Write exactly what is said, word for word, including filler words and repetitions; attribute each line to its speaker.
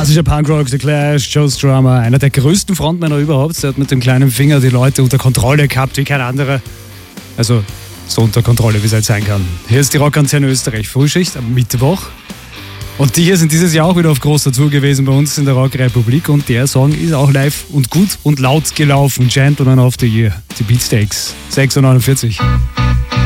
Speaker 1: Klassischer Punkrock, The Clash, Joe Strummer, einer der größten Frontmänner überhaupt. Der hat mit dem kleinen Finger die Leute unter Kontrolle gehabt wie kein anderer. Also so unter Kontrolle, wie es halt sein kann. Hier ist die Rockantenne Österreich Frühschicht am Mittwoch. Und die hier sind dieses Jahr auch wieder auf großer Tour gewesen bei uns in der Rockrepublik. Und der Song ist auch live und gut und laut gelaufen. Gentleman of the Year, die Beatsteaks, sechs Uhr neunundvierzig.